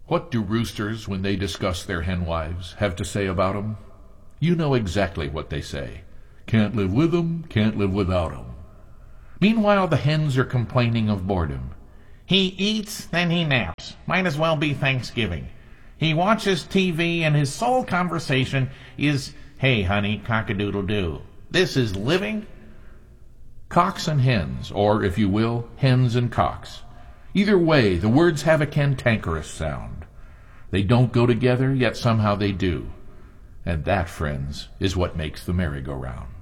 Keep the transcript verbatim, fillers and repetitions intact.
What do roosters, when they discuss their hen wives, have to say about 'em? You know exactly what they say. Can't live with 'em, can't live without 'em. Meanwhile, the hens are complaining of boredom. He eats, then he naps. Might as well be Thanksgiving. He watches T V, and his sole conversation is, "Hey, honey, cock-a-doodle-doo." This is living? Cocks and hens, or, if you will, hens and cocks. Either way, the words have a cantankerous sound. They don't go together, yet somehow they do. And that, friends, is what makes the merry-go-round.